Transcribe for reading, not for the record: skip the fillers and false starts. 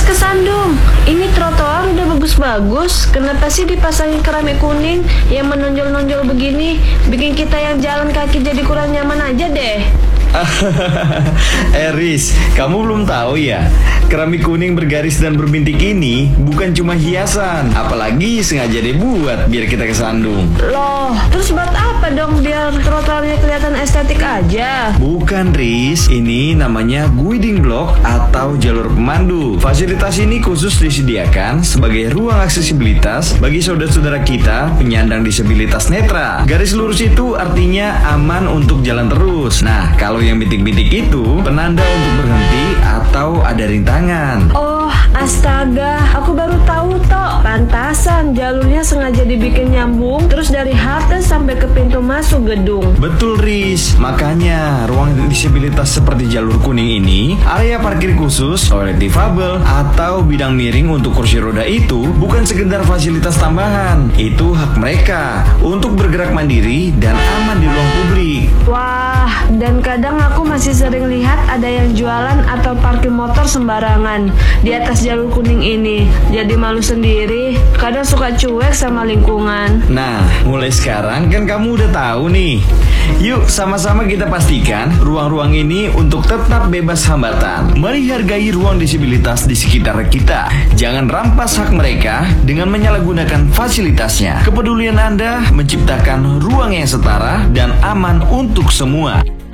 Kesandung, ini trotoar udah bagus-bagus. Kenapa sih dipasangin keramik kuning yang menonjol-nonjol begini? Bikin kita yang jalan kaki jadi kurang nyaman aja deh. Riz, kamu belum tahu ya? Keramik kuning bergaris dan berbintik ini bukan cuma hiasan, apalagi sengaja dibuat biar kita kesandung. Loh, terus buat apa dong biar trotoarnya kelihatan estetik aja? Bukan, Riz, ini namanya guiding block atau jalur pemandu. Fasilitas ini khusus disediakan sebagai ruang aksesibilitas bagi saudara-saudara kita penyandang disabilitas netra. Garis lurus itu artinya aman untuk jalan terus. Nah, kalau yang bintik-bintik itu penanda untuk berhenti atau ada rintangan. Oh, astaga, aku baru tahu toh. Pantasan jalurnya sengaja dibikin nyambung terus dari halte sampai ke pintu masuk gedung. Betul, Riz. Makanya ruang disabilitas seperti jalur kuning ini, area parkir khusus, toilet difabel, atau bidang miring untuk kursi roda itu bukan sekedar fasilitas tambahan. Itu hak mereka untuk bergerak mandiri dan aman di ruang publik. Wah, dan kadang aku masih sering lihat ada yang jualan atau parkir motor sembarangan di atas jalur kuning ini. Jadi malu sendiri, kadang suka cuek sama lingkungan. Nah, mulai sekarang kan kamu udah tahu nih. Yuk sama-sama kita pastikan ruang-ruang ini untuk tetap bebas hambatan. Mari hargai ruang disabilitas di sekitar kita. Jangan rampas hak mereka dengan menyalahgunakan fasilitasnya. Kepedulian Anda menciptakan ruang yang setara dan aman untuk semua.